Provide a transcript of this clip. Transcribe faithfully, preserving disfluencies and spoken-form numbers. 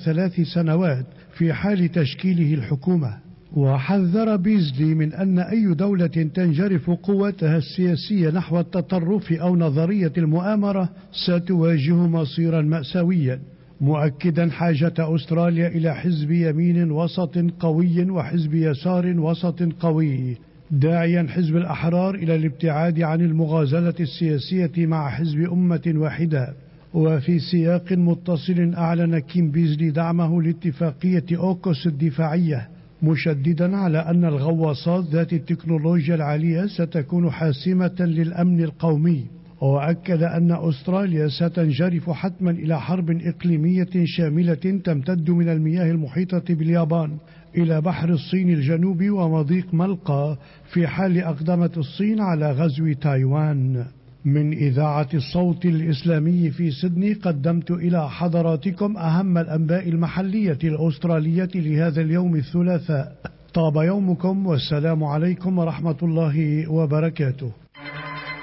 ثلاث سنوات في حال تشكيله الحكومة. وحذر بيزلي من أن أي دولة تنجرف قوتها السياسية نحو التطرف أو نظرية المؤامرة ستواجه مصيرا مأساويا، مؤكدا حاجة أستراليا إلى حزب يمين وسط قوي وحزب يسار وسط قوي، داعيا حزب الأحرار إلى الابتعاد عن المغازلة السياسية مع حزب أمة واحدة. وفي سياق متصل أعلن كيم بيزلي دعمه لاتفاقية أوكوس الدفاعية، مشددا على أن الغواصات ذات التكنولوجيا العالية ستكون حاسمة للأمن القومي، وأكد أن أستراليا ستنجرف حتما إلى حرب إقليمية شاملة تمتد من المياه المحيطة باليابان إلى بحر الصين الجنوبي ومضيق ملقا في حال أقدمت الصين على غزو تايوان. من إذاعة الصوت الإسلامي في سيدني قدمت إلى حضراتكم أهم الأنباء المحلية الأسترالية لهذا اليوم الثلاثاء. طاب يومكم والسلام عليكم ورحمة الله وبركاته.